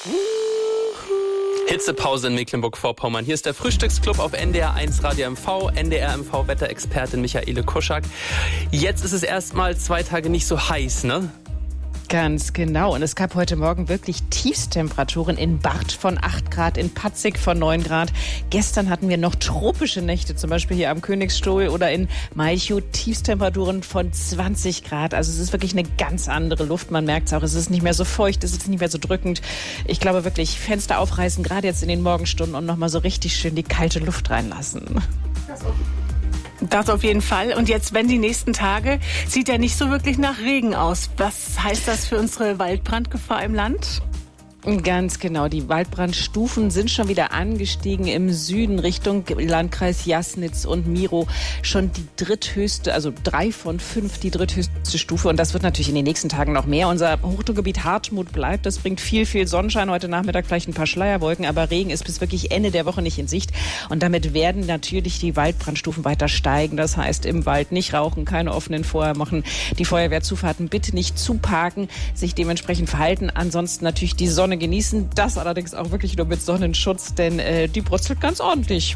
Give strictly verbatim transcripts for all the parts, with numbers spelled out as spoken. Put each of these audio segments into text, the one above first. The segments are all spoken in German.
Hitzepause in Mecklenburg-Vorpommern. Hier ist der Frühstücksclub auf N D R eins Radio M V, N D R M V-Wetterexpertin Michaele Kuschak. Jetzt ist es erstmal zwei Tage nicht so heiß, ne? Ganz genau. Und es gab heute Morgen wirklich Tiefstemperaturen in Barth von acht Grad, in Patzig von neun Grad. Gestern hatten wir noch tropische Nächte, zum Beispiel hier am Königsstuhl oder in Malchow, Tiefstemperaturen von zwanzig Grad. Also es ist wirklich eine ganz andere Luft. Man merkt es auch, es ist nicht mehr so feucht, es ist nicht mehr so drückend. Ich glaube wirklich, Fenster aufreißen, gerade jetzt in den Morgenstunden und nochmal so richtig schön die kalte Luft reinlassen. Das auch. Das auf jeden Fall. Und jetzt, wenn die nächsten Tage, sieht ja nicht so wirklich nach Regen aus. Was heißt das für unsere Waldbrandgefahr im Land? Ganz genau. Die Waldbrandstufen sind schon wieder angestiegen im Süden Richtung Landkreis Jasnitz und Miro. Schon die dritthöchste, also drei von fünf, die dritthöchste Stufe. Und das wird natürlich in den nächsten Tagen noch mehr. Unser Hochdruckgebiet Hartmut bleibt. Das bringt viel, viel Sonnenschein. Heute Nachmittag vielleicht ein paar Schleierwolken. Aber Regen ist bis wirklich Ende der Woche nicht in Sicht. Und damit werden natürlich die Waldbrandstufen weiter steigen. Das heißt, im Wald nicht rauchen, keine offenen Feuer machen. Die Feuerwehrzufahrten bitte nicht zuparken, sich dementsprechend verhalten. Ansonsten natürlich die Sonne genießen, das allerdings auch wirklich nur mit Sonnenschutz, denn äh, die brutzelt ganz ordentlich.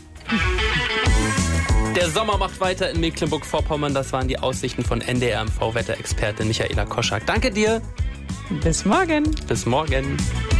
Der Sommer macht weiter in Mecklenburg-Vorpommern. Das waren die Aussichten von N D R M V-Wetterexpertin Michaela Kuschak. Danke dir. Bis morgen. Bis morgen.